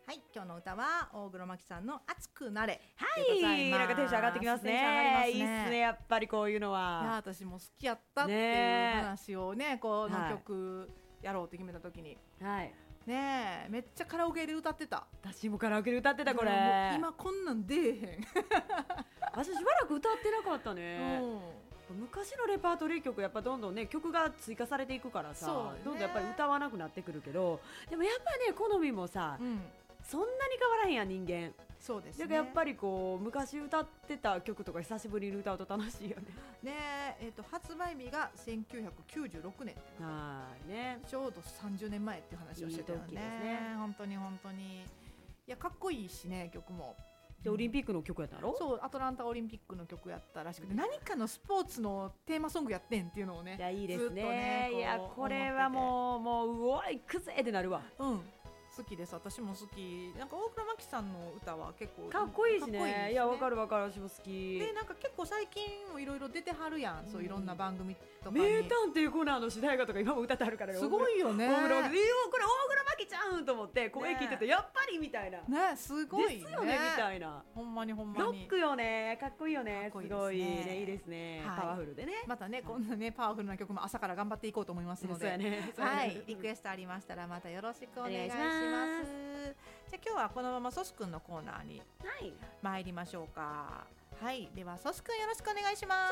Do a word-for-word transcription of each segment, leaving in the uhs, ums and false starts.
はい、今日の歌は大黒摩季さんの熱くなれ。 はい、なんかテンション上がってきますね。 テンション上がりますね。 いいっすね、やっぱりこういうのは。 いや、私も好きやったっていう話をね、この曲やろうって決めた時に、はい、ねえ、めっちゃカラオケで歌ってた。 私もカラオケで歌ってたこれ。 今こんなん出えへん。 私しばらく歌ってなかったね。うん、昔のレパートリー曲やっぱどんどんね曲が追加されていくからさ、ね、どんどんやっぱり歌わなくなってくるけど、でもやっぱね好みもさ、うん、そんなに変わらへんやん人間。そうですね。だからやっぱりこう昔歌ってた曲とか久しぶりに歌うと楽しいよね。 ねえ、えーと発売日がせんきゅうひゃくきゅうじゅうろくねん。はいね。ちょうどさんじゅうねんまえっていう話をしてたよね。いい時ですね。本当に本当に。いやかっこいいしね曲も。 でオリンピックの曲やったろ。 そうアトランタオリンピックの曲やったらしくて、何かのスポーツのテーマソングやってんっていうのをね。 いやいいですね。ねいやこれはもうもううおいくぜってなるわ。うん。 好きです。私も好き。なんか大黒摩季さんの歌は結構かっこいいし ね, いいしね。いやわかるわかる、私も好きで、なんか結構最近もいろいろ出てはるやん、うん、そういろんな番組とかに。 名探偵コナンの主題歌とか今も歌ってはるからよ。 すごいよね。 大黒これ大黒摩季ちゃんと思って声聞いてて、ね、やっぱりみたいなね、すごいねですよねみたいな。 ほんまにほんまにロックよね。かっこいいよね。 すごいね、いいですね、はい、パワフルでね。 またね、こんなねパワフルな曲も朝から頑張っていこうと思いますので、 そうやね、 はい、リクエストありましたらまたよろしくお願いします。じゃあ今日はこのままソスくんのコーナーに参りましょうか。はい、ではソスくんよろしくお願いします。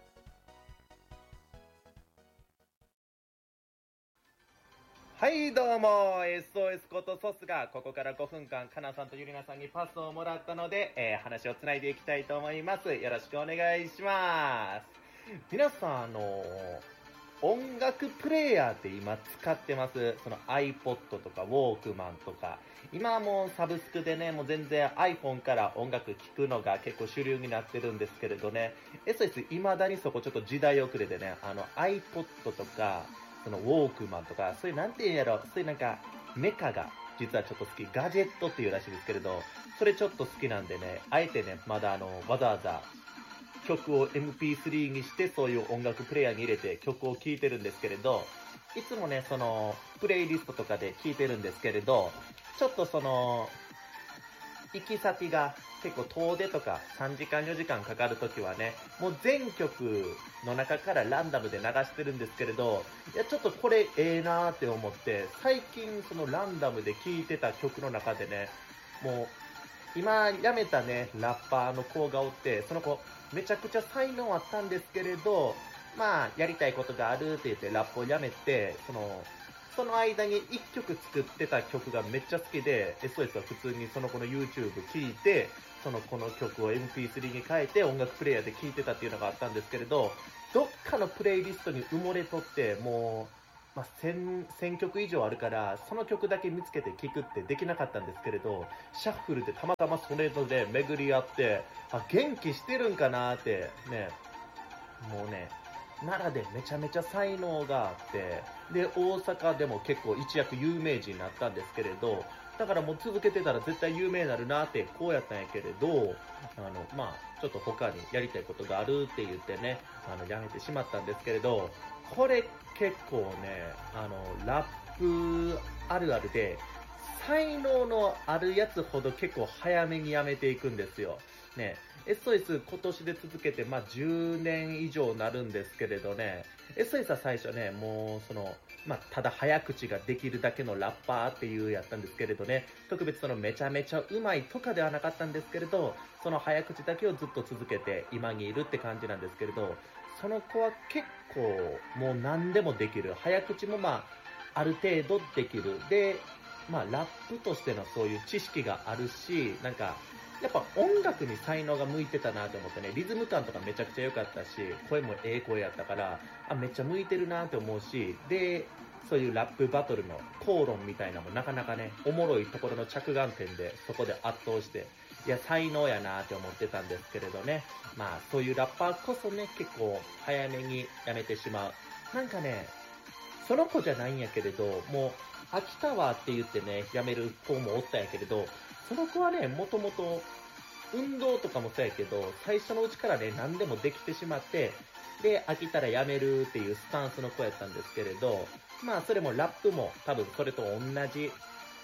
はいどうも エスオーエス ことソスがここからごふんかんかなさんとゆりなさんにパスをもらったので、えー、話をつないでいきたいと思います。よろしくお願いします。皆さんあのー音楽プレイヤーって今使ってます。その iPod とかウォークマンとか。今はもうサブスクでね、もう全然 iPhone から音楽聴くのが結構主流になってるんですけれどね。エスオーエス 未だにそこちょっと時代遅れでね、あの iPod とか、そのウォークマンとか、そういうなんて言うんやろ、そういうなんかメカが実はちょっと好き。ガジェットっていうらしいですけれど、それちょっと好きなんでね、あえてね、まだあの、わざわざ曲を エムピースリー にしてそういう音楽プレイヤーに入れて曲を聴いてるんですけれど、いつもね、その、プレイリストとかで聴いてるんですけれど、ちょっとその、行き先が結構遠出とかさんじかんよじかんかかるときはね、もう全曲の中からランダムで流してるんですけれど、いやちょっとこれええなーって思って、最近そのランダムで聴いてた曲の中でね、もう、今辞めたね、ラッパーの子がおって、その子、めちゃくちゃ才能あったんですけれど、まあ、やりたいことがあるって言ってラップをやめて、その、その間に一曲作ってた曲がめっちゃ好きで、エスオーエス は普通にその子の YouTube 聞いて、その子の曲を エムピースリー に変えて音楽プレイヤーで聴いてたっていうのがあったんですけれど、どっかのプレイリストに埋もれとって、もう、まあ、千、千曲以上あるから、その曲だけ見つけて聴くってできなかったんですけれど、シャッフルでたまたまそれぞれ巡り合って、あ、元気してるんかなーって、ね、もうね、奈良でめちゃめちゃ才能があって、で、大阪でも結構一躍有名人になったんですけれど、だからもう続けてたら絶対有名になるなってこうやったんやけれど、あの、まあ、ちょっと他にやりたいことがあるって言ってね、あの、やめてしまったんですけれど、これ結構ね、あの、ラップあるあるで、才能のあるやつほど結構早めにやめていくんですよ。ね、エスオーエス 今年で続けて、まあ、じゅうねん以上なるんですけれどね、エスオーエス は最初ね、もう、その、まあ、ただ早口ができるだけのラッパーっていうやったんですけれどね、特別そのめちゃめちゃ上手いとかではなかったんですけれど、その早口だけをずっと続けて今にいるって感じなんですけれど、その子は結構もう何でもできる。早口もまあ、ある程度できる。で、まあ、ラップとしてのそういう知識があるし、なんか、やっぱ音楽に才能が向いてたなと思ってね、リズム感とかめちゃくちゃ良かったし、声もええ声やったから、あ、めっちゃ向いてるなって思うし、で、そういうラップバトルの口論みたいなのもなかなかね、おもろいところの着眼点で、そこで圧倒して、いや、才能やなって思ってたんですけれどね、まあ、そういうラッパーこそね、結構早めにやめてしまう。なんかね、その子じゃないんやけれど、もう、飽きたわって言ってね、やめる子もおったんやけれど、その子はね、もともと、運動とかもそうやけど、最初のうちからね、何でもできてしまって、で、飽きたらやめるっていうスタンスの子やったんですけれど、まあ、それもラップも多分それと同じ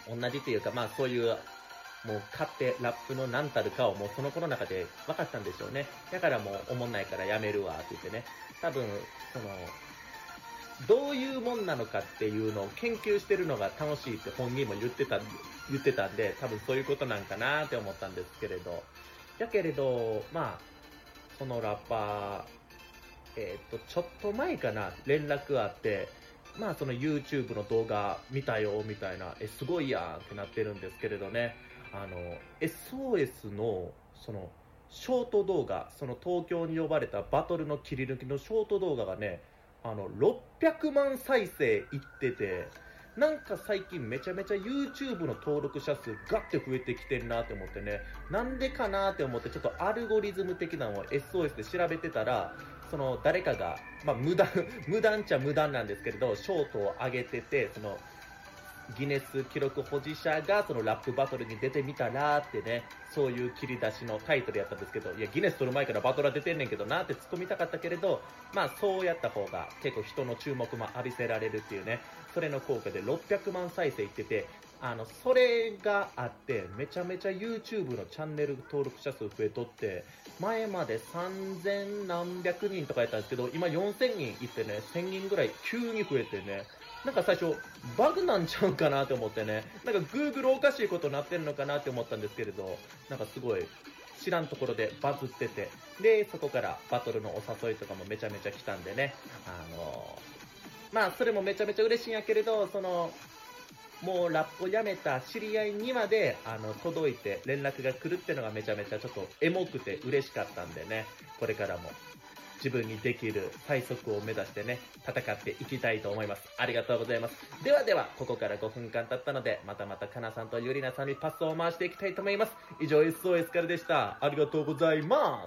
同じっていうか、まあそういうもう勝手ラップの何たるかをもうその子の中で分かったんでしょうね。だからもうおもんないからやめるわって言ってね、多分そのどういうもんなのかっていうのを研究してるのが楽しいって本人も言ってた言ってたんで、多分そういうことなんかなって思ったんですけれど、だけれどまあそのラッパーえっとちょっと前かな連絡あって、まあその YouTube の動画見たよみたいな、えすごいやんってなってるんですけれどね、あの エスオーエス のそのショート動画、その東京に呼ばれたバトルの切り抜きのショート動画がね、あのろっぴゃくまん再生いってて、なんか最近めちゃめちゃ YouTube の登録者数ガッて増えてきてるなって思ってね、なんでかなって思ってちょっとアルゴリズム的なのを エスオーエス で調べてたら、その誰かが、まあ、無断無断っちゃ無断なんですけれど、ショートを上げてて、そのギネス記録保持者がそのラップバトルに出てみたらってね、そういう切り出しのタイトルやったんですけど、いやギネス取る前からバトルは出てんねんけどなって突っ込みたかったけれど、まあそうやった方が結構人の注目も浴びせられるっていうね、それの効果でろっぴゃくまん再生いってて、あのそれがあってめちゃめちゃ YouTube のチャンネル登録者数増えとって、前までさんぜんなんびゃくにんとかやったんですけど、今よんせんにんいってね、せんにんぐらい急に増えてね、なんか最初バグなんちゃうかなと思ってね、なんか Google おかしいことになってるのかなって思ったんですけれど、なんかすごい知らんところでバズってて、でそこからバトルのお誘いとかもめちゃめちゃ来たんでね、あのー、まあそれもめちゃめちゃ嬉しいんやけれど、そのもうラップをやめた知り合いにまであの届いて連絡が来るっていうのがめちゃめちゃちょっとエモくて嬉しかったんでね、これからも自分にできる最速を目指してね、戦っていきたいと思います。ありがとうございます。ではでは、ここからごふんかん経ったので、またまたかなさんとゆりなさんにパスを回していきたいと思います。以上 エスオーエス からでした。ありがとうございます。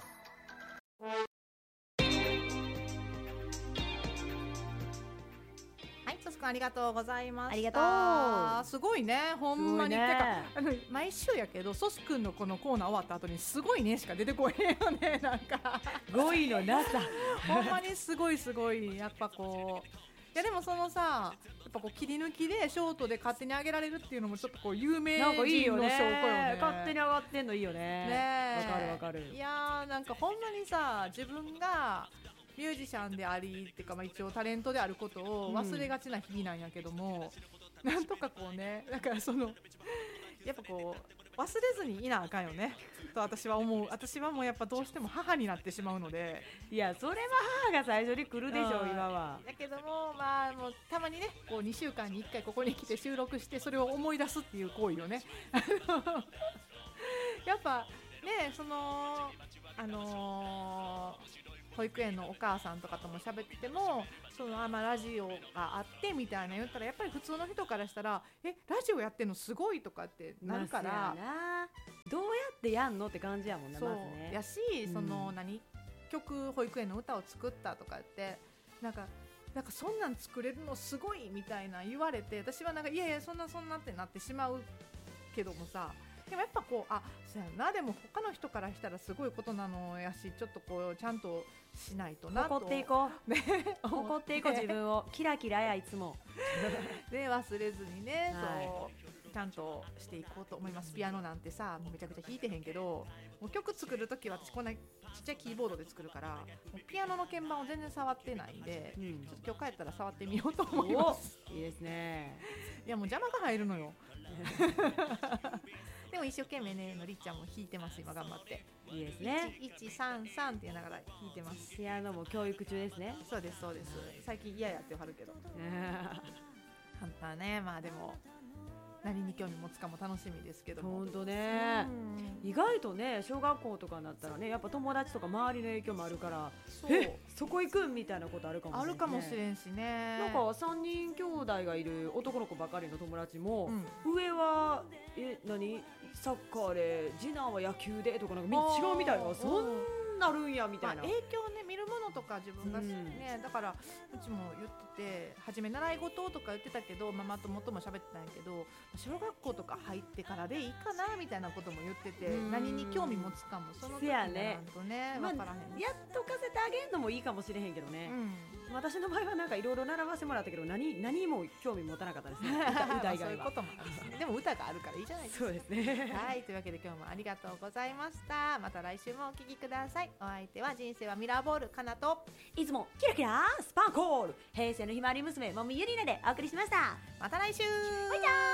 ありがとうございました。 ありがとう。 すごいね、ほんまに。 ね、 てかあの毎週やけど、ソスくんのこのコーナー終わった後にすごいねしか出てこへんよね。なんか語彙のなさ。 ほんまにすごいすごい、やっぱこう。いやでもそのさ、やっぱこう切り抜きでショートで勝手に上げられるっていうのもちょっとこう有名人の証拠よね。 勝手に上がってんのいいよね。 ね、 わかるわかる。 いやーなんかほんまにさ、自分がミュージシャンでありっていうか、まあ、一応タレントであることを忘れがちな日々なんやけども、うん、なんとかこうね、だからそのやっぱこう忘れずにいなあかんよねと私は思う。私はもうやっぱどうしても母になってしまうので、 いやそれは母が最初に来るでしょ、うん、今は。 だけどもまあもうたまにね、こうにしゅうかんにいっかいここに来て収録してそれを思い出すっていう行為をねやっぱね、そのあのー保育園のお母さんとかとも喋ってても、そのあ、まあ、ラジオがあってみたいな言ったら、やっぱり普通の人からしたらえラジオやってんのすごいとかってなるから、 どうやってやんのって感じやもんね。 そうまずね、 やし、その、うん、何曲保育園の歌を作ったとかってなんかなんかそんなん作れるのすごいみたいな言われて、私はなんかいやいやそんなそんなってなってしまうけどもさ、でもやっぱこう、あ、そうやな、でも他の人からしたらすごいことなのやし、ちょっとこうちゃんとしないとなと誇っていこう、ね、誇っていこう自分をキラキラやいつもで忘れずにね、 はい、 そうちゃんとしていこうと思います。ピアノなんてさ、もうめちゃくちゃ弾いてへんけど、もう曲作るときは私こんなちっちゃいキーボードで作るから、もうピアノの鍵盤を全然触ってないんで、うん、ちょっと今日帰ったら触ってみようと思います。 いいですね。 いやもう邪魔が入るのよでも一生懸命ね、のりっちゃんも弾いてます。今頑張っていいですね。 いちさんさんって言いながら弾いてます。 ピアノも教育中ですね。 そうですそうです。最近嫌やって言わはるけど本当はね、まあでも何に興味持つかも楽しみですけども。 本当ね、うん、意外とね、小学校とかになったらね、やっぱ友達とか周りの影響もあるから、そうえそこ行くみたいなことあるかもしれない、ね、 あるかもしれんしね。 なんかさんにん兄弟がいる男の子ばかりの友達も、うん、上はえ何サッカーで、次男は野球でとか、なんか違うみたいな、そんなるんやみたいな、 まあ、影響ね、見るものとか自分がね、うん、だからうちも言ってて、初め習い事とか言ってたけど、ママ友とも喋ってたんやけど、小学校とか入ってからでいいかなみたいなことも言ってて、何に興味持つかもその時にならんとね、分からへん、 まあ、やっとかせてあげるのもいいかもしれへんけどね、 私の場合はなんかいろいろ習わせてもらったけど何何も興味持たなかったですね。歌, 歌以外はそういうこともあるんですね。でも歌があるからいいじゃないですか。 そうですね。 はい、というわけで今日もありがとうございました。また来週もお聞きください。お相手は人生はミラーボールかなといつもキラキラスパーコール平成のひまわり娘もみゆりなでお送りしました。 また来週。 バイチャー。